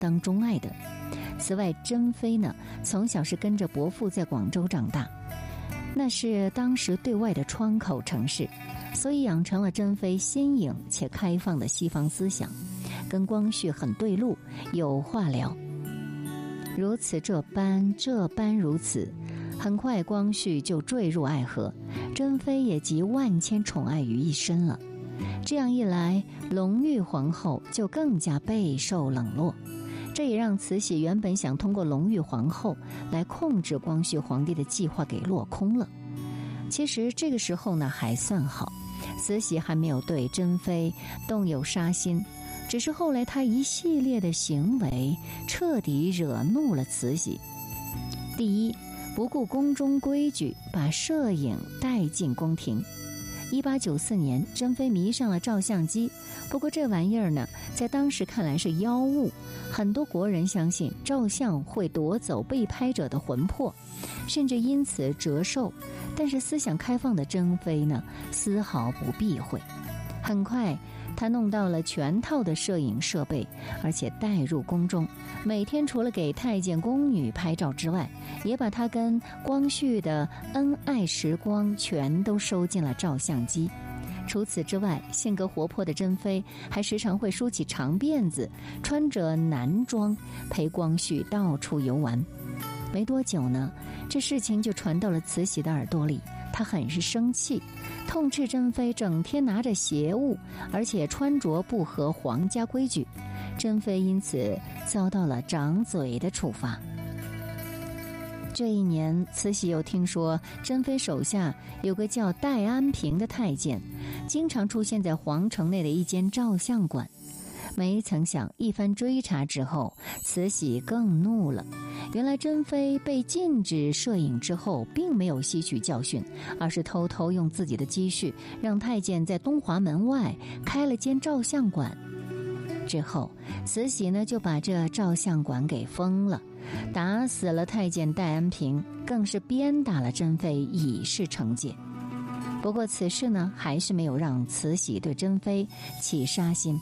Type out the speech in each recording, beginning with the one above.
当钟爱的。此外，珍妃呢，从小是跟着伯父在广州长大，那是当时对外的窗口城市，所以养成了珍妃新颖且开放的西方思想，跟光绪很对路，有话聊。如此这般如此，很快光绪就坠入爱河，珍妃也集万千宠爱于一身了。这样一来，隆裕皇后就更加备受冷落。这也让慈禧原本想通过隆裕皇后来控制光绪皇帝的计划给落空了。其实这个时候呢还算好，慈禧还没有对珍妃动有杀心，只是后来她一系列的行为彻底惹怒了慈禧。第一，不顾宫中规矩，把摄影带进宫廷。1894年，珍妃迷上了照相机，不过这玩意儿呢，在当时看来是妖物，很多国人相信照相会夺走被拍者的魂魄，甚至因此折寿。但是思想开放的珍妃呢，丝毫不避讳。很快，她弄到了全套的摄影设备，而且带入宫中，每天除了给太监宫女拍照之外，也把她跟光绪的恩爱时光全都收进了照相机。除此之外，性格活泼的珍妃还时常会梳起长辫子，穿着男装陪光绪到处游玩。没多久呢，这事情就传到了慈禧的耳朵里，她很是生气，痛斥珍妃整天拿着邪物，而且穿着不合皇家规矩。珍妃因此遭到了掌嘴的处罚。这一年，慈禧又听说珍妃手下有个叫戴安平的太监，经常出现在皇城内的一间照相馆。没曾想一番追查之后，慈禧更怒了。原来珍妃被禁止摄影之后，并没有吸取教训，而是偷偷用自己的积蓄让太监在东华门外开了间照相馆。之后，慈禧呢就把这照相馆给封了，打死了太监戴安平，更是鞭打了珍妃以示惩戒。不过此事呢，还是没有让慈禧对珍妃起杀心。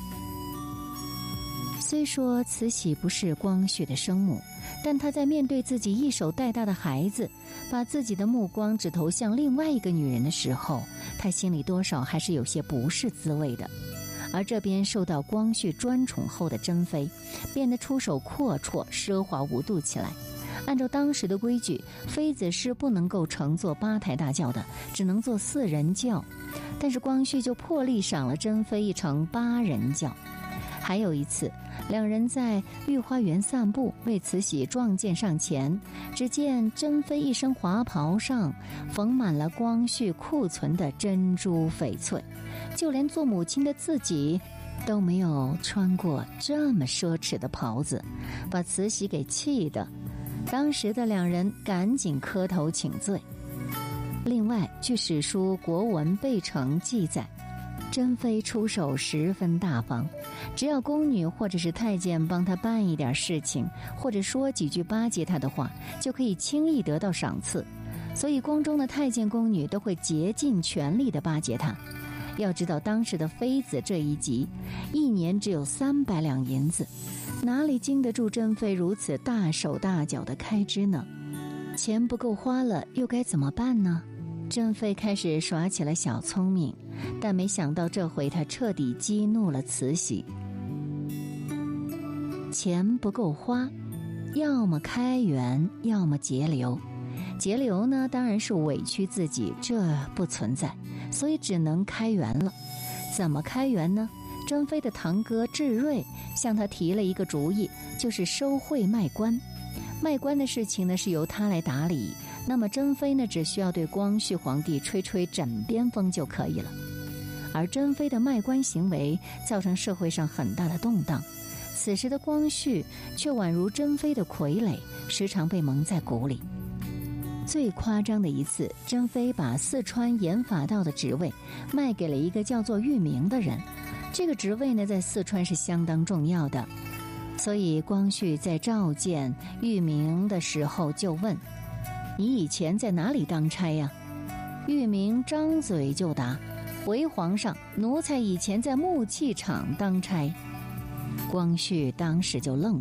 虽说慈禧不是光绪的生母，但她在面对自己一手带大的孩子，把自己的目光只投向另外一个女人的时候，她心里多少还是有些不是滋味的。而这边受到光绪专宠后的珍妃，变得出手阔绰、奢华无度起来。按照当时的规矩，妃子是不能够乘坐8抬大轿的，只能坐4人轿。但是光绪就破例赏了珍妃一乘8人轿。还有一次，两人在御花园散步，为慈禧撞见上前，只见珍妃一身华袍上缝满了光绪库存的珍珠翡翠，就连做母亲的自己都没有穿过这么奢侈的袍子，把慈禧给气的。当时的两人赶紧磕头请罪。另外，据史书《国文备成》记载，珍妃出手十分大方，只要宫女或者是太监帮她办一点事情，或者说几句巴结她的话，就可以轻易得到赏赐。所以宫中的太监宫女都会竭尽全力地巴结她。要知道当时的妃子这一级，一年只有300两银子，哪里经得住珍妃如此大手大脚的开支呢？钱不够花了，又该怎么办呢？珍妃开始耍起了小聪明，但没想到这回她彻底激怒了慈禧。钱不够花，要么开源，要么节流。节流呢，当然是委屈自己，这不存在，所以只能开源了。怎么开源呢？珍妃的堂哥智瑞向他提了一个主意，就是收贿卖官。卖官的事情呢，是由他来打理，那么珍妃呢，只需要对光绪皇帝吹吹枕边风就可以了。而珍妃的卖官行为造成社会上很大的动荡，此时的光绪却宛如珍妃的傀儡，时常被蒙在鼓里。最夸张的一次，珍妃把四川盐法道的职位卖给了一个叫做玉明的人。这个职位呢，在四川是相当重要的，所以光绪在召见玉明的时候就问：你以前在哪里当差呀？玉明张嘴就答：回皇上，奴才以前在木器厂当差。光绪当时就愣